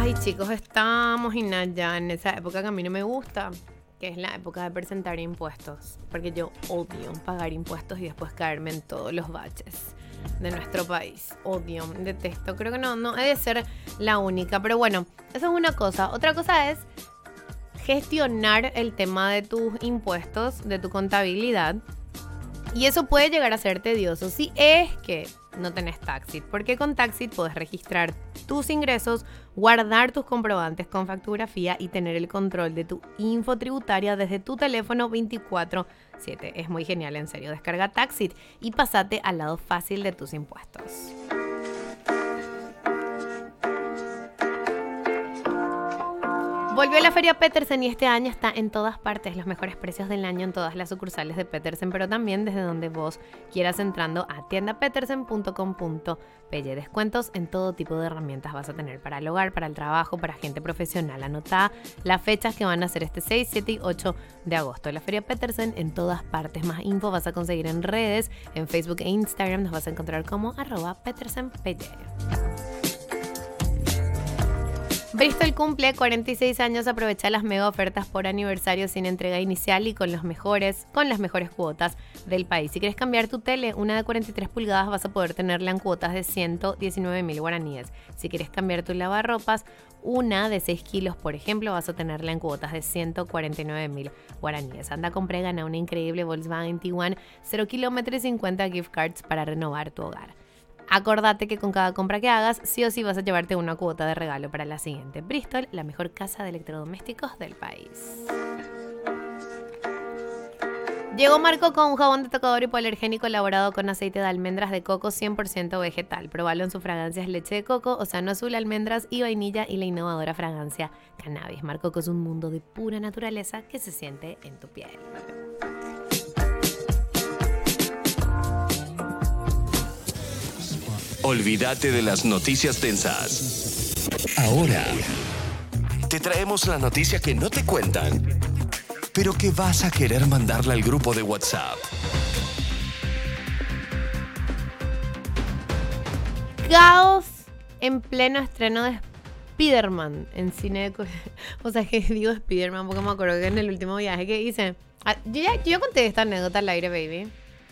Ay, chicos, estamos ya en esa época que a mí no me gusta, que es la época de presentar impuestos, porque yo odio pagar impuestos y después caerme en todos los baches de nuestro país. Odio, detesto, creo que no he de ser la única, pero bueno, eso es una cosa. Otra cosa es gestionar el tema de tus impuestos, de tu contabilidad. Y eso puede llegar a ser tedioso si es que no tenés Taxit, porque con Taxit puedes registrar tus ingresos, guardar tus comprobantes con factografía y tener el control de tu info tributaria desde tu teléfono 24/7. Es muy genial, en serio. Descarga Taxit y pasate al lado fácil de tus impuestos. Volvió la Feria Petersen y este año está en todas partes. Los mejores precios del año en todas las sucursales de Petersen, pero también desde donde vos quieras entrando a tiendapetersen.com.py. Descuentos en todo tipo de herramientas vas a tener para el hogar, para el trabajo, para gente profesional. Anotá las fechas que van a ser este 6, 7 y 8 de agosto. La Feria Petersen en todas partes. Más info vas a conseguir en redes, en Facebook e Instagram. Nos vas a encontrar como @petersenpy. Bristol cumple 46 años. Aprovecha las mega ofertas por aniversario sin entrega inicial y con las mejores cuotas del país. Si quieres cambiar tu tele, una de 43 pulgadas vas a poder tenerla en cuotas de 119.000 guaraníes. Si quieres cambiar tu lavarropas, una de 6 kilos, por ejemplo, vas a tenerla en cuotas de 149.000 guaraníes. Anda, compra y gana una increíble Volkswagen Tiguan 0 kilómetros y 50 gift cards para renovar tu hogar. Acordate que con cada compra que hagas, sí o sí vas a llevarte una cuota de regalo para la siguiente. Bristol, la mejor casa de electrodomésticos del país. Llegó Marco con un jabón de tocador hipoalergénico elaborado con aceite de almendras de coco 100% vegetal. Probalo en sus fragancias leche de coco, océano azul, almendras y vainilla y la innovadora fragancia cannabis. Marco es un mundo de pura naturaleza que se siente en tu piel. Olvídate de las noticias tensas. Ahora te traemos la noticia que no te cuentan, pero que vas a querer mandarla al grupo de WhatsApp. Caos en pleno estreno de Spider-Man en cine de... O sea, que digo Spider-Man porque me acuerdo que en el último viaje que hice... Yo conté esta anécdota al aire, baby.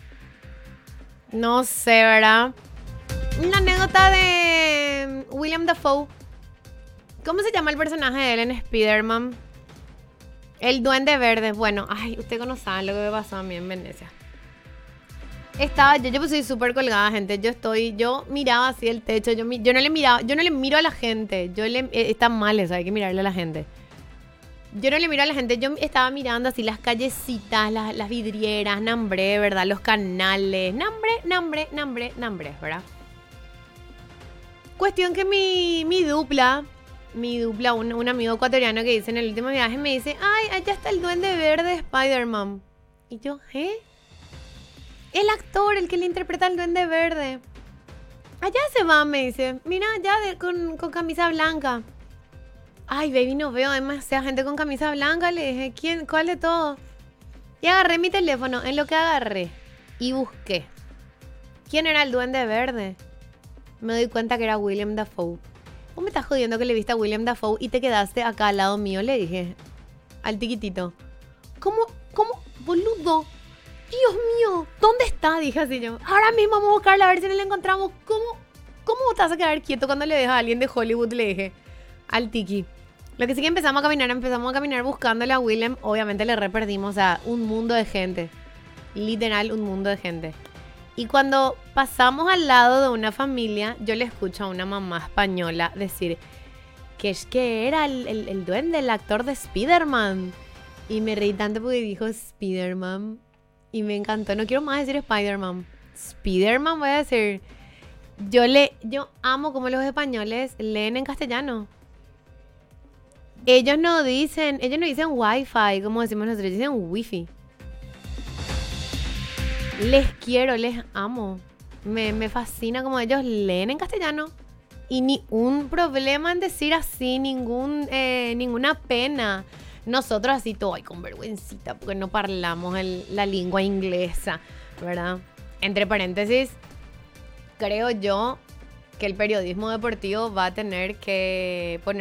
No sé, ¿verdad? La anécdota de William Dafoe. ¿Cómo se llama el personaje de él en Spider-Man? El Duende Verde. Bueno, ay, ustedes no saben lo que me pasó a mí en Venecia. Yo pues soy súper colgada, gente. Yo miraba así el techo. Yo no le miro a la gente. Está mal eso, hay que mirarle a la gente. Yo no le miro a la gente. Yo estaba mirando así las callecitas, las vidrieras, Nambré, ¿verdad? Los canales. Nambré, ¿verdad? Cuestión que mi dupla, un amigo ecuatoriano que dice en el último viaje, me dice, ay, allá está el Duende Verde de Spider-Man. Y yo, el actor, el que le interpreta al Duende Verde. Allá se va, me dice. Mira, allá con camisa blanca. Ay, baby, no veo demasiada gente con camisa blanca. Le dije, ¿quién? ¿Cuál de todos? Y agarré mi teléfono, en lo que agarré y busqué quién era el Duende Verde. Me doy cuenta que era William Dafoe. ¿Vos me estás jodiendo que le viste a William Dafoe y te quedaste acá al lado mío? Le dije al tiquitito. ¿Cómo, boludo? Dios mío, ¿dónde está? Dije así yo. Ahora mismo vamos a buscarla a ver si no la encontramos. ¿Cómo te vas a quedar quieto cuando le dejas a alguien de Hollywood? Le dije al tiki. Lo que sí que empezamos a caminar buscándole a William. Obviamente le perdimos a un mundo de gente. Literal, un mundo de gente. Y cuando pasamos al lado de una familia, yo le escucho a una mamá española decir que es que era el duende, el actor de Spider-Man. Y me reí tanto porque dijo Spider-Man. Y me encantó. No quiero más decir Spider-Man. Spider-Man voy a decir. Yo amo como los españoles leen en castellano. Ellos no dicen Wi-Fi, como decimos nosotros, dicen Wi-Fi. Les quiero, les amo. Me fascina como ellos leen en castellano. Y ni un problema en decir así, ninguna pena. Nosotros así todo, ay, con vergüencita, porque no hablamos la lengua inglesa, ¿verdad? Entre paréntesis, creo yo que el periodismo deportivo va a tener que poner